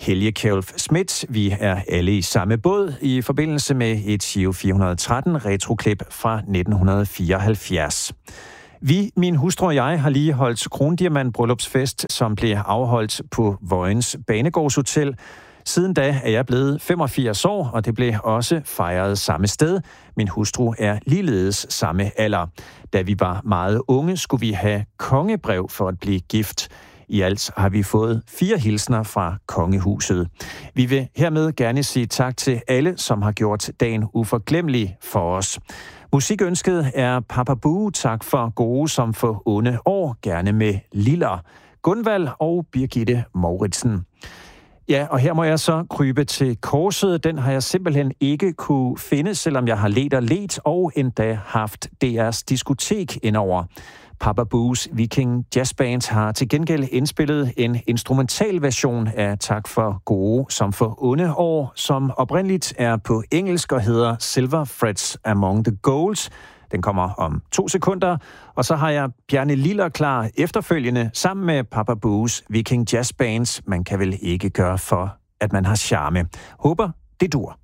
Helge Kjølf Schmidt. Vi er alle i samme båd i forbindelse med et Giro 413 retroklip fra 1974. Vi, min hustru og jeg, har lige holdt Krondiamant bryllupsfest, som blev afholdt på Vojens Banegårdshotel. Siden da er jeg blevet 85 år, og det blev også fejret samme sted. Min hustru er ligeledes samme alder. Da vi var meget unge, skulle vi have kongebrev for at blive gift. I alt har vi fået 4 hilsner fra kongehuset. Vi vil hermed gerne sige tak til alle, som har gjort dagen uforglemmelig for os. Musikønsket er Papa Bue, tak for gode som for onde år, gerne med Liller, Gunvald og Birgitte Mouritsen. Ja, og her må jeg så krybe til korset. Den har jeg simpelthen ikke kunne finde, selvom jeg har ledt og endda haft DR's diskotek indover. Papa Bues Viking Jazz Band har til gengæld indspillet en instrumental version af Tak for gode som for onde år, som oprindeligt er på engelsk og hedder Silver Threads Among the Golds. Den kommer om 2 sekunder, og så har jeg Bjarne Liller klar efterfølgende sammen med Papa Bues Viking Jazz Bands. Man kan vel ikke gøre for, at man har charme. Håber, det dur.